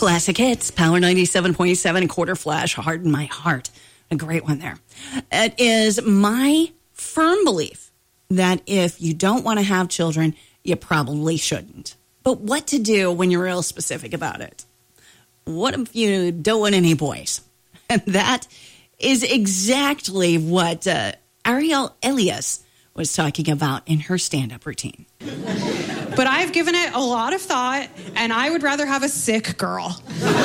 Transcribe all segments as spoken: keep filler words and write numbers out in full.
Classic Hits, Power ninety-seven point seven, Quarter Flash, Harden My Heart. A great one there. It is my firm belief that if you don't want to have children, you probably shouldn't. But what to do when you're real specific about it? What if you don't want any boys? And that is exactly what uh, Ariel Elias was talking about in her stand-up routine. But I've given it a lot of thought, and I would rather have a sick girl.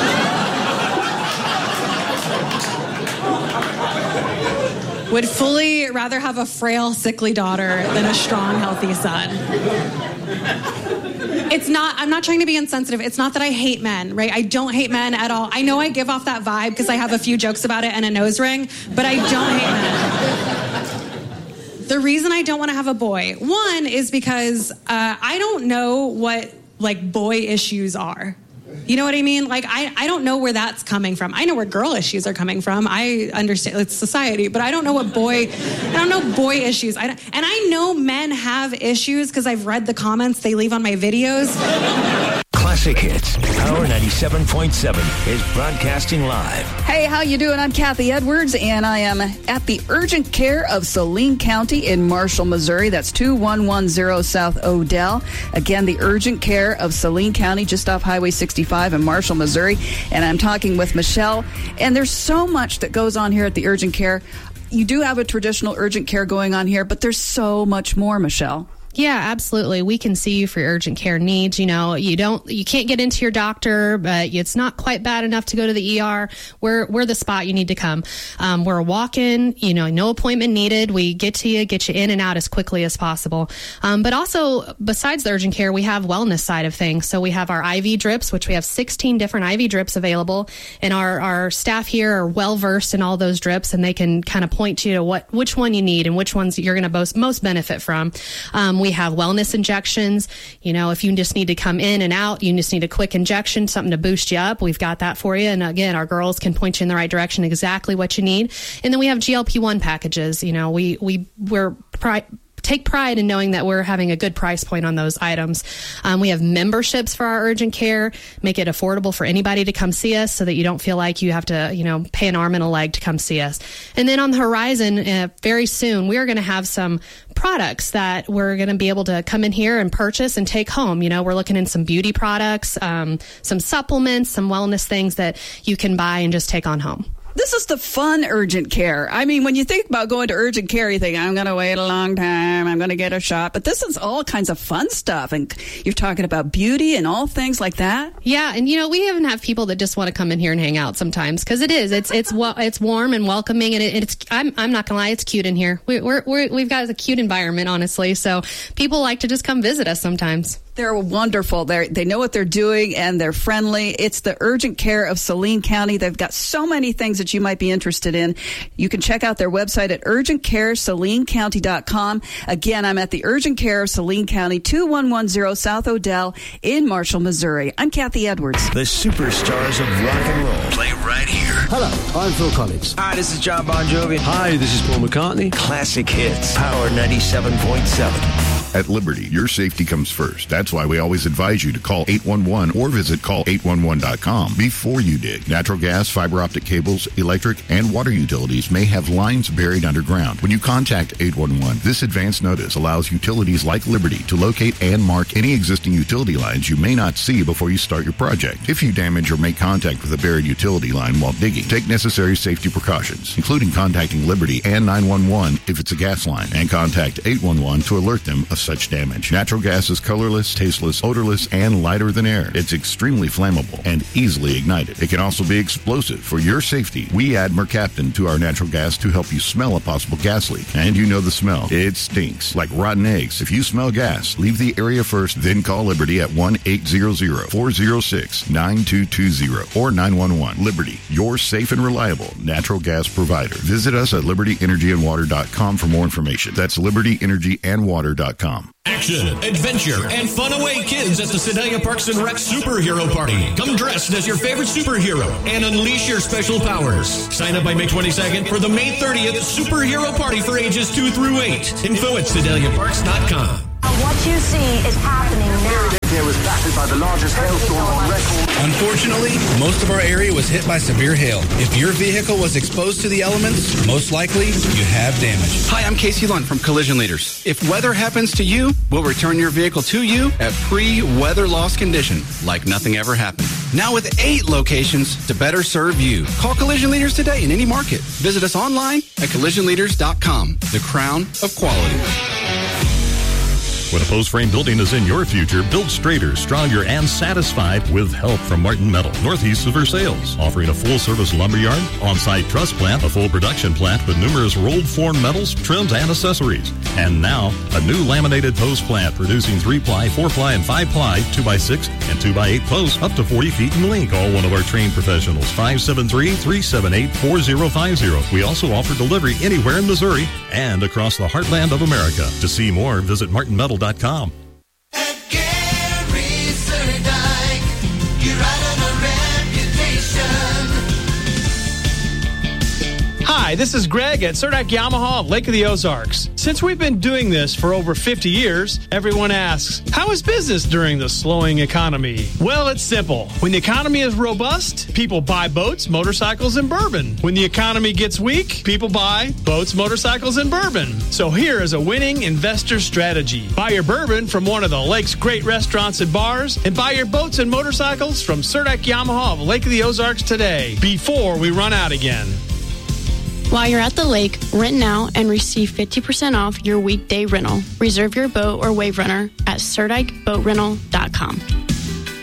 Would fully rather have a frail, sickly daughter than a strong, healthy son. It's not, I'm not trying to be insensitive. It's not that I hate men, right? I don't hate men at all. I know I give off that vibe because I have a few jokes about it and a nose ring, but I don't hate men. The reason I don't want to have a boy, one, is because uh, I don't know what, like, boy issues are. You know what I mean? Like, I, I don't know where that's coming from. I know where girl issues are coming from. I understand it's society, but I don't know what boy, I don't know boy issues. I don't, and I know men have issues because I've read the comments they leave on my videos. Classic Hits, Power ninety-seven point seven is broadcasting live. Hey, how you doing? I'm Kathy Edwards, and I am at the urgent care of Saline County in Marshall, Missouri. That's two one one zero South Odell. Again, the urgent care of Saline County, just off Highway sixty-five in Marshall, Missouri. And I'm talking with Michelle. And there's so much that goes on here at the urgent care. You do have a traditional urgent care going on here, but there's so much more, Michelle. Yeah, absolutely. We can see you for your urgent care needs. You know, you don't, you can't get into your doctor, but it's not quite bad enough to go to the E R. We're, we're the spot you need to come. Um, we're a walk-in, you know, no appointment needed. We get to you, get you in and out as quickly as possible. Um, but also, besides the urgent care, we have wellness side of things. So we have our I V drips, which we have sixteen different I V drips available. And our, our staff here are well-versed in all those drips, and they can kind of point you to what, which one you need and which ones you're going to most, most benefit from. Um, we have wellness injections. You know, if you just need to come in and out, you just need a quick injection, something to boost you up. We've got that for you. And again, our girls can point you in the right direction, exactly what you need. And then we have G L P one packages. You know, we, we, we're pri- take pride in knowing that we're having a good price point on those items. Um, we have memberships for our urgent care, make it affordable for anybody to come see us so that you don't feel like you have to, you know, pay an arm and a leg to come see us. And then on the horizon, uh, very soon, we are going to have some products that we're going to be able to come in here and purchase and take home. You know, we're looking in some beauty products, um, some supplements, some wellness things that you can buy and just take on home. This is the fun urgent care. I mean, when you think about going to urgent care, you think, I'm going to wait a long time, I'm going to get a shot. But this is all kinds of fun stuff. And you're talking about beauty and all things like that. Yeah. And, you know, we even have people that just want to come in here and hang out sometimes because it is. It's it's it's warm and welcoming. And it, it's I'm I'm not going to lie, it's cute in here. We, we're, we're, we've got a cute environment, honestly. So people like to just come visit us sometimes. They're wonderful. They they know what they're doing, and they're friendly. It's the urgent care of Saline County. They've got so many things that you might be interested in. You can check out their website at urgent care saline county dot com. Again, I'm at the urgent care of Saline County, two one one zero South Odell in Marshall, Missouri. I'm Kathy Edwards. The superstars of rock and roll play right here. Hello, I'm Phil Collins. Hi, this is John Bon Jovi. Hi, this is Paul McCartney. Classic Hits, Power ninety-seven point seven. At Liberty, your safety comes first. That's why we always advise you to call eight one one or visit call eight one one dot com before you dig. Natural gas, fiber optic cables, electric, and water utilities may have lines buried underground. When you contact eight one one, this advance notice allows utilities like Liberty to locate and mark any existing utility lines you may not see before you start your project. If you damage or make contact with a buried utility line while digging, take necessary safety precautions, including contacting Liberty and nine one one if it's a gas line, and contact eight one one to alert them of such damage. Natural gas is colorless, tasteless, odorless, and lighter than air. It's extremely flammable and easily ignited. It can also be explosive. For your safety, we add mercaptan to our natural gas to help you smell a possible gas leak. And you know the smell. It stinks like rotten eggs. If you smell gas, leave the area first, then call Liberty at one eight hundred, four oh six, nine two two zero or nine one one. Liberty, your safe and reliable natural gas provider. Visit us at liberty energy and water dot com for more information. That's liberty energy and water dot com. Action, adventure, and fun away kids at the Sedalia Parks and Rec Superhero Party. Come dressed as your favorite superhero and unleash your special powers. Sign up by May twenty-second for the May thirtieth Superhero Party for ages two through eight. Info at sedalia parks dot com. What you see is happening now. Virginia was battered by the largest hailstorm on record. Unfortunately, most of our area was hit by severe hail. If your vehicle was exposed to the elements, most likely you have damage. Hi, I'm Casey Lund from Collision Leaders. If weather happens to you, we'll return your vehicle to you at pre-weather loss condition, like nothing ever happened. Now with eight locations to better serve you. Call Collision Leaders today in any market. Visit us online at collision leaders dot com. The crown of quality. When a post frame building is in your future, build straighter, stronger, and satisfied with help from Martin Metal, northeast of Versailles, offering a full-service lumberyard, on-site truss plant, a full production plant with numerous rolled form metals, trims, and accessories. And now, a new laminated post plant producing three-ply, four-ply, and five-ply, two by six, and two by eight posts up to forty feet in length. Call one of our trained professionals, five seven three, three seven eight, four zero five zero. We also offer delivery anywhere in Missouri and across the heartland of America. To see more, visit martin metal dot com. At Gary Surdike, you're right on a reputation. Hi, this is Greg at Surdike Yamaha of Lake of the Ozarks. Since we've been doing this for over fifty years, everyone asks, how is business during the slowing economy? Well, it's simple. When the economy is robust, people buy boats, motorcycles, and bourbon. When the economy gets weak, people buy boats, motorcycles, and bourbon. So here is a winning investor strategy. Buy your bourbon from one of the lake's great restaurants and bars, and buy your boats and motorcycles from Surdike Yamaha of Lake of the Ozarks today, before we run out again. While you're at the lake, rent now and receive fifty percent off your weekday rental. Reserve your boat or wave runner at surdike boat rental dot com.